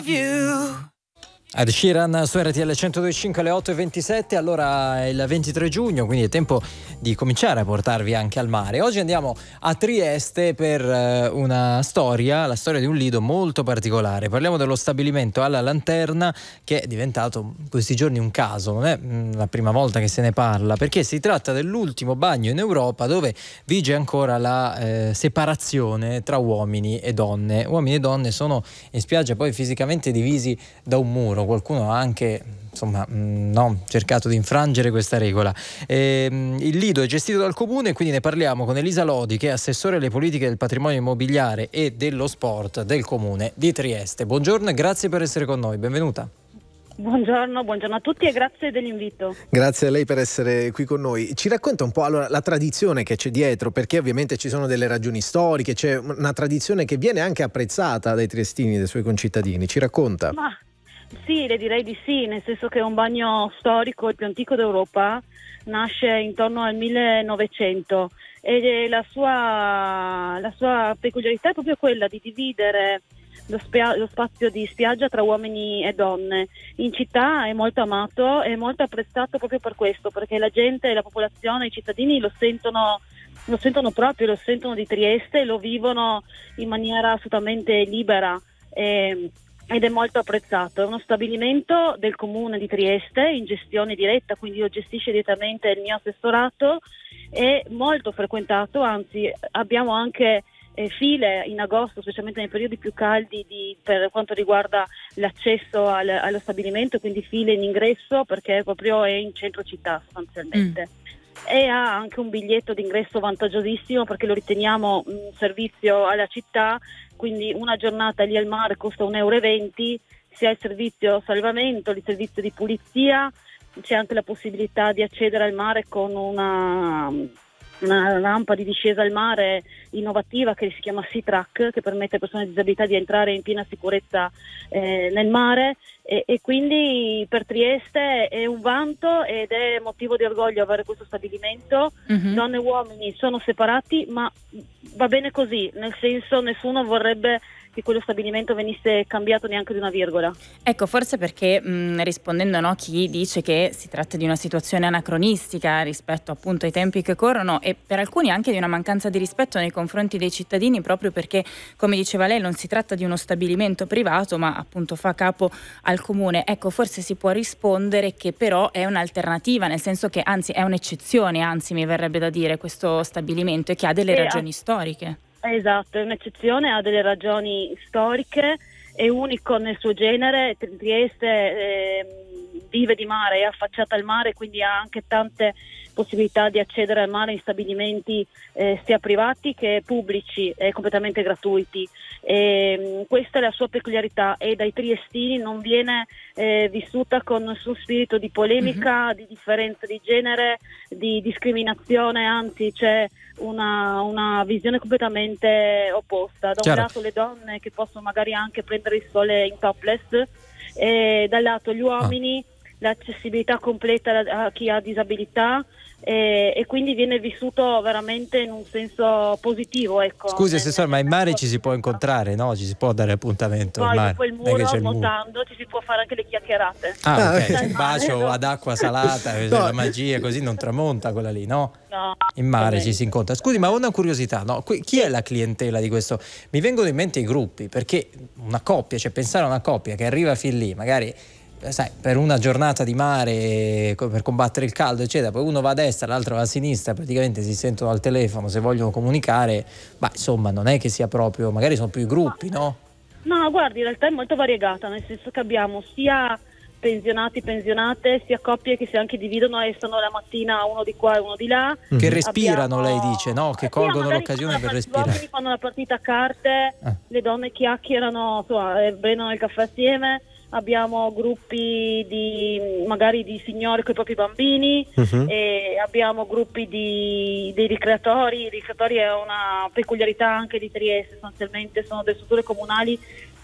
Ed Sheeran su RTL 102.5 alle 8.27. Allora è il 23 giugno, quindi è tempo di cominciare a portarvi anche al mare. Oggi andiamo a Trieste per una storia, la storia di un lido molto particolare. Parliamo dello stabilimento alla Lanterna, che è diventato in questi giorni un caso. Non è la prima volta che se ne parla, perché si tratta dell'ultimo bagno in Europa dove vige ancora la separazione tra uomini e donne. Uomini e donne sono in spiaggia poi fisicamente divisi da un muro. Qualcuno ha anche cercato di infrangere questa regola. Il lido è gestito dal comune, quindi ne parliamo con Elisa Lodi, che è assessore alle politiche del patrimonio immobiliare e dello sport del comune di Trieste. Buongiorno e grazie per essere con noi, benvenuta. Buongiorno a tutti e grazie dell'invito. Grazie a lei per essere qui con noi. Ci racconta un po' allora la tradizione che c'è dietro, perché ovviamente ci sono delle ragioni storiche, c'è una tradizione che viene anche apprezzata dai triestini, dai suoi concittadini. Ci racconta? Ma sì, le direi di sì, nel senso che è un bagno storico, il più antico d'Europa, nasce intorno al 1900 e la sua peculiarità è proprio quella di dividere lo spazio di spiaggia tra uomini e donne. In città è molto amato e molto apprezzato proprio per questo, perché la gente, la popolazione, i cittadini lo sentono proprio, lo sentono di Trieste, lo vivono in maniera assolutamente libera ed è molto apprezzato. È uno stabilimento del comune di Trieste in gestione diretta, quindi lo gestisce direttamente il mio assessorato, è molto frequentato, anzi abbiamo anche file in agosto, specialmente nei periodi più caldi per quanto riguarda l'accesso allo stabilimento, quindi file in ingresso perché proprio è in centro città sostanzialmente. E ha anche un biglietto d'ingresso vantagiosissimo perché lo riteniamo un servizio alla città, quindi una giornata lì al mare costa 1,20 €, si ha il servizio salvamento, il servizio di pulizia, c'è anche la possibilità di accedere al mare con una rampa di discesa al mare innovativa che si chiama Sea Track, che permette a persone con disabilità di entrare in piena sicurezza nel mare e quindi per Trieste è un vanto ed è motivo di orgoglio avere questo stabilimento. Donne e uomini sono separati, ma va bene così, nel senso nessuno vorrebbe che quello stabilimento venisse cambiato neanche di una virgola. Ecco, forse perché rispondendo a chi dice che si tratta di una situazione anacronistica rispetto appunto ai tempi che corrono e per alcuni anche di una mancanza di rispetto nei confronti dei cittadini, proprio perché, come diceva lei, non si tratta di uno stabilimento privato ma appunto fa capo al comune. Ecco, forse si può rispondere che però è un'alternativa, nel senso che anzi è un'eccezione, anzi mi verrebbe da dire, questo stabilimento, e che ha delle ragioni storiche. Esatto, è un'eccezione, ha delle ragioni storiche, è unico nel suo genere. Trieste vive di mare, è affacciata al mare, quindi ha anche tante possibilità di accedere al mare in stabilimenti sia privati che pubblici e completamente gratuiti. Questa è la sua peculiarità e dai triestini non viene vissuta con nessun spirito di polemica, di differenza di genere, di discriminazione, anzi c'è una visione completamente opposta. Da un lato le donne che possono magari anche prendere il sole in topless e dal lato gli uomini l'accessibilità completa a chi ha disabilità e quindi viene vissuto veramente in un senso positivo, ecco. Scusi assessore, ma in mare ci si può incontrare, no? Ci si può dare appuntamento? Poi mare. dopo il muro, nuotando, ci si può fare anche le chiacchierate. Ok, c'è un bacio ad acqua salata, la magia, così non tramonta quella lì, no? No. In mare ci si incontra. Scusi, ma ho una curiosità, no? Chi è la clientela di questo? Mi vengono in mente i gruppi, perché una coppia, cioè pensare a una coppia che arriva fin lì, magari sai, per una giornata di mare per combattere il caldo eccetera, poi uno va a destra, l'altro va a sinistra, praticamente si sentono al telefono se vogliono comunicare, ma insomma non è che sia proprio, magari sono più i gruppi, no? No, guardi, in realtà è molto variegata, nel senso che abbiamo sia pensionati, pensionate, sia coppie che si anche dividono e stanno la mattina uno di qua e uno di là. Che respirano, lei dice, no? Che colgono l'occasione per respirare. Gli uomini fanno la partita a carte, le donne chiacchierano, insomma, prendono il caffè assieme. Abbiamo gruppi magari di signore con i propri bambini, e abbiamo gruppi dei ricreatori. I ricreatori è una peculiarità anche di Trieste, sostanzialmente sono delle strutture comunali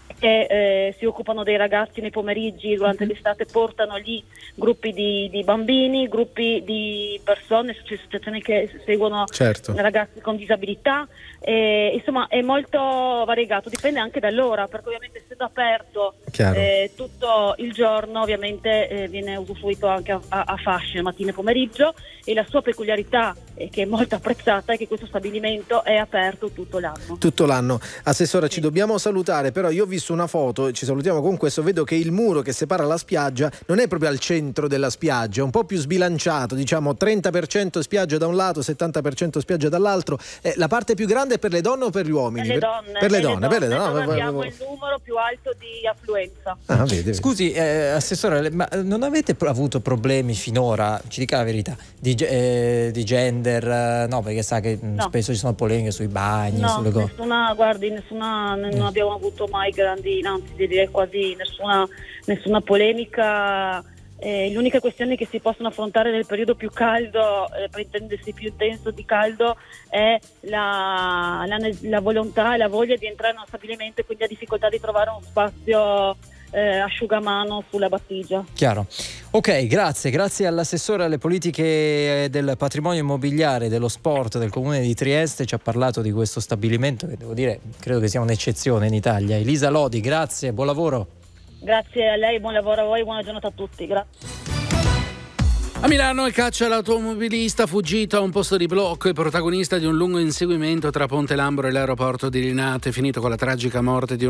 che si occupano dei ragazzi nei pomeriggi, durante l'estate portano lì gruppi di bambini, gruppi di persone, situazioni che seguono ragazzi con disabilità, insomma è molto variegato, dipende anche dall'ora, perché ovviamente essendo aperto tutto il giorno ovviamente viene usufruito anche a fasce, mattina e pomeriggio, e la sua peculiarità, che è molto apprezzata, è che questo stabilimento è aperto tutto l'anno. Tutto l'anno. Assessora, ci dobbiamo salutare, però io ho visto una foto, ci salutiamo con questo, vedo che il muro che separa la spiaggia non è proprio al centro della spiaggia, è un po' più sbilanciato, diciamo 30% spiaggia da un lato, 70% spiaggia dall'altro. La parte più grande è per le donne o per gli uomini? Per le donne. Abbiamo il numero più alto di affluenza. Vedi. Scusi, Assessore, ma non avete avuto problemi finora, ci dica la verità, di gender? No, perché sa che spesso ci sono polemiche sui bagni, sulle cose. Non abbiamo avuto mai grandi, anzi direi quasi nessuna polemica. L'unica questione che si possono affrontare nel periodo più caldo, per intendersi più intenso di caldo, è la volontà e la voglia di entrare in uno stabilimento, e quindi la difficoltà di trovare uno spazio asciugamano sulla battigia. Chiaro. Ok, grazie all'assessore alle politiche del patrimonio immobiliare e dello sport del comune di Trieste, ci ha parlato di questo stabilimento che devo dire credo che sia un'eccezione in Italia. Elisa Lodi, grazie, buon lavoro. Grazie a lei, buon lavoro a voi, buona giornata a tutti, grazie. A Milano il caccia all'automobilista fuggito a un posto di blocco e protagonista di un lungo inseguimento tra Ponte Lambro e l'aeroporto di Linate, finito con la tragica morte di